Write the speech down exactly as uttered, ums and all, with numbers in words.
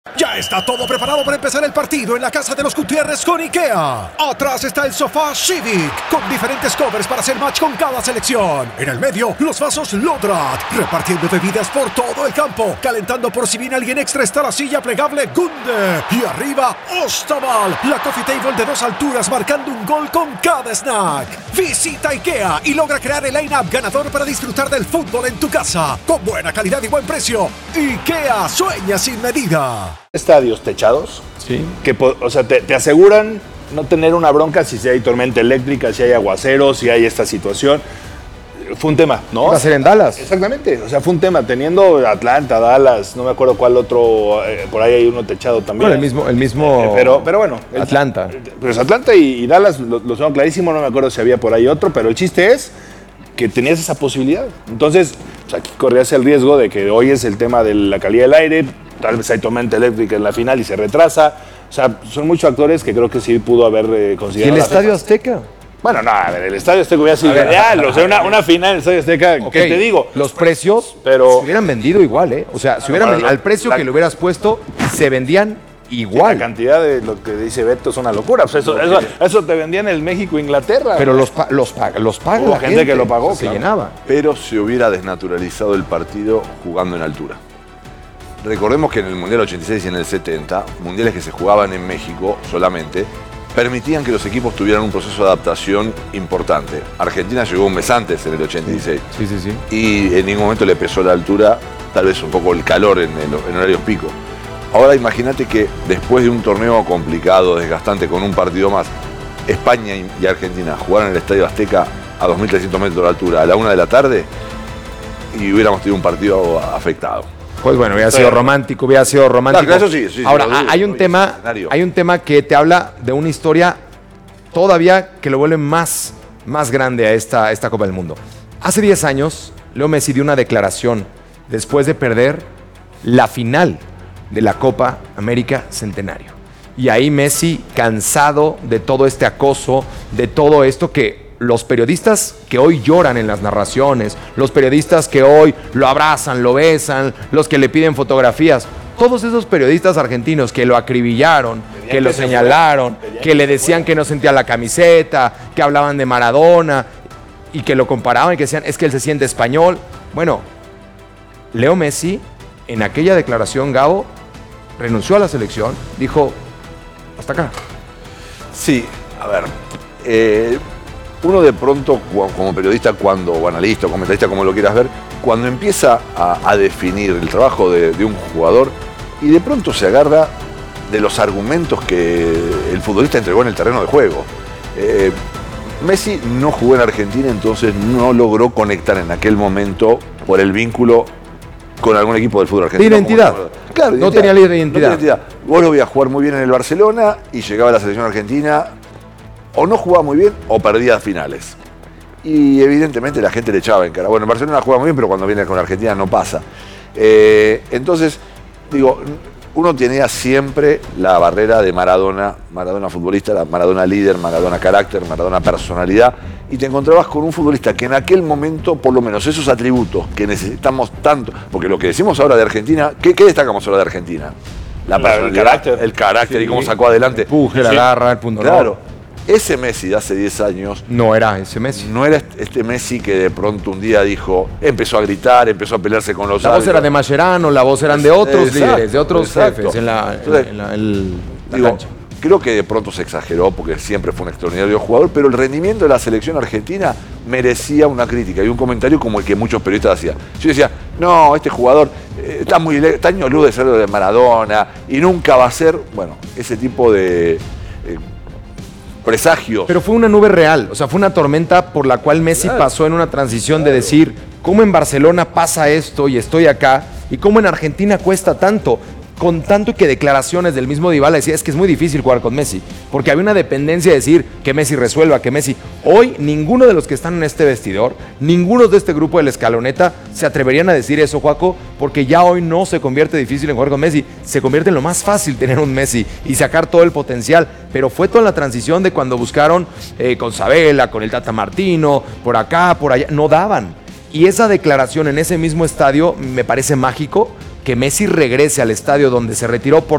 Ya está todo preparado para empezar el partido en la casa de los Gutiérrez con IKEA. Atrás está el sofá Civic, con diferentes covers para hacer match con cada selección. En el medio, los vasos Lodrat, repartiendo bebidas por todo el campo. Calentando por si viene alguien extra está la silla plegable Gunde. Y arriba, Ostaval, la coffee table de dos alturas marcando un gol con cada snack. Visita IKEA y logra crear el line-up ganador para disfrutar del fútbol en tu casa. Con buena calidad y buen precio. IKEA sueña sin medida. Estadios techados, sí, que o sea, te, te aseguran no tener una bronca si hay tormenta eléctrica, si hay aguacero, si hay esta situación. Fue un tema, ¿no? Va a ser en Dallas. Exactamente, o sea, fue un tema. Teniendo Atlanta, Dallas, no me acuerdo cuál otro, eh, por ahí hay uno techado también. Bueno, el mismo, el mismo. Eh, pero, pero bueno. El, Atlanta. Pues Atlanta y, y Dallas lo, lo tengo clarísimo, no me acuerdo si había por ahí otro, pero el chiste es que tenías esa posibilidad. Entonces, pues aquí corrías el riesgo de que hoy es el tema de la calidad del aire. Tal vez hay tormenta eléctrica en la final y se retrasa. O sea, son muchos factores que creo que sí pudo haber eh, considerado. ¿Y el Estadio Azteca? Bueno, no, a ver, el Estadio Azteca hubiera sido ideal. O sea, una, una final en el Estadio Azteca, okay, ¿qué te digo? Los precios pero, se hubieran vendido igual, ¿eh? O sea, si hubieran vendido, al precio la, que le hubieras puesto, se vendían igual. La cantidad de lo que dice Beto es una locura. Pues eso, eso, eso te vendían en el México-Inglaterra. Pero los, pa los, paga, los paga Hubo la gente, gente que lo pagó. Se claro. llenaba. Pero se hubiera desnaturalizado el partido jugando en altura. Recordemos que en el Mundial ochenta y seis y en el setenta, mundiales que se jugaban en México solamente, permitían que los equipos tuvieran un proceso de adaptación importante. Argentina llegó un mes antes, en el ochenta y seis. Sí, sí, sí. Y en ningún momento le pesó la altura, tal vez un poco el calor en, el, en horarios pico. Ahora imagínate que después de un torneo complicado, desgastante, con un partido más, España y Argentina jugaron en el Estadio Azteca a dos mil trescientos metros de altura a la una de la tarde y hubiéramos tenido un partido afectado. Pues bueno, hubiera sido romántico, hubiera sido romántico. Claro, eso sí, sí, Ahora, sí, hay un tema, hay un tema que te habla de una historia todavía que lo vuelve más, más grande a esta, a esta Copa del Mundo. Hace diez años, Leo Messi dio una declaración después de perder la final de la Copa América Centenario. Y ahí Messi, cansado de todo este acoso, de todo esto que los periodistas que hoy lloran en las narraciones, los periodistas que hoy lo abrazan, lo besan, los que le piden fotografías, todos esos periodistas argentinos que lo acribillaron, que lo señalaron, que le decían que no sentía la camiseta, que hablaban de Maradona y que lo comparaban y que decían, es que él se siente español. Bueno, Leo Messi, en aquella declaración, Gabo, renunció a la selección, dijo, hasta acá. Sí, a ver, eh, uno de pronto como periodista, cuando, o analista, o comentarista, como lo quieras ver, cuando empieza a, a definir el trabajo de, de un jugador y de pronto se agarra de los argumentos que el futbolista entregó en el terreno de juego. Eh, Messi no jugó en Argentina, entonces no logró conectar en aquel momento por el vínculo con algún equipo del fútbol argentino. ¿De identidad? Claro, no tenía la identidad. No tenía identidad. Vos lo voy a jugar muy bien en el Barcelona y llegaba a la selección argentina, o no jugaba muy bien o perdía finales. Y evidentemente la gente le echaba en cara. Bueno, en Barcelona juega muy bien, pero cuando viene con Argentina no pasa. Eh, entonces, digo, uno tenía siempre la barrera de Maradona, Maradona futbolista, Maradona líder, Maradona carácter, Maradona personalidad, y te encontrabas con un futbolista que en aquel momento, por lo menos esos atributos que necesitamos tanto, porque lo que decimos ahora de Argentina, ¿qué, qué destacamos ahora de Argentina? La personalidad, el carácter, el carácter sí, y cómo sacó adelante. El empuje, la sí. garra, el punto. Claro. Ese Messi de hace diez años... No era ese Messi. No era este Messi que de pronto un día dijo, empezó a gritar, empezó a pelearse con los La árbitros. Voz era de Mascherano, la voz eran de otros exacto, líderes, de otros exacto. jefes en la, Entonces, en la, en la digo, cancha. Creo que de pronto se exageró porque siempre fue un extraordinario jugador, pero el rendimiento de la selección argentina merecía una crítica y un comentario como el que muchos periodistas hacían. Yo decía, no, este jugador eh, está muy está ñolú de ser de Maradona y nunca va a ser, bueno, ese tipo de... Eh, presagios. Pero fue una nube real, o sea, fue una tormenta por la cual Messi claro. pasó en una transición claro. de decir, ¿cómo en Barcelona pasa esto y estoy acá? ¿Y cómo en Argentina cuesta tanto? Con tanto que declaraciones del mismo Dybala decía, es que es muy difícil jugar con Messi, porque había una dependencia de decir que Messi resuelva, que Messi... Hoy ninguno de los que están en este vestidor, ninguno de este grupo de la escaloneta se atreverían a decir eso, Joaco, porque ya hoy no se convierte difícil en jugar con Messi, se convierte en lo más fácil tener un Messi y sacar todo el potencial, pero fue toda la transición de cuando buscaron eh, con Sabella, con el Tata Martino, por acá, por allá, no daban. Y esa declaración en ese mismo estadio me parece mágico, que Messi regrese al estadio donde se retiró por